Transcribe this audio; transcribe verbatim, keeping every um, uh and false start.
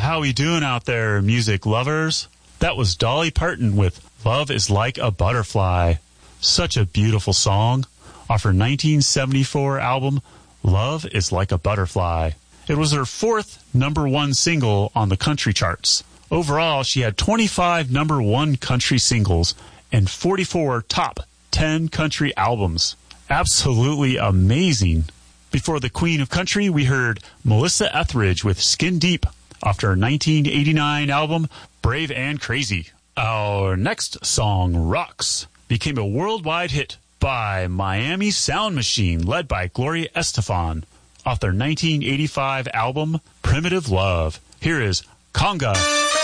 how we doing out there, music lovers? That was Dolly Parton with Love is Like a Butterfly. Such a beautiful song off her nineteen seventy-four album, Love is Like a Butterfly. It was her fourth number one single on the country charts. Overall, she had twenty-five number one country singles and forty-four top ten country albums. Absolutely amazing. Before the Queen of Country, we heard Melissa Etheridge with Skin Deep off her nineteen eighty-nine album, Brave and Crazy. Our next song, Rocks, became a worldwide hit by Miami Sound Machine, led by Gloria Estefan, off their nineteen eighty-five album, Primitive Love. Here is Conga.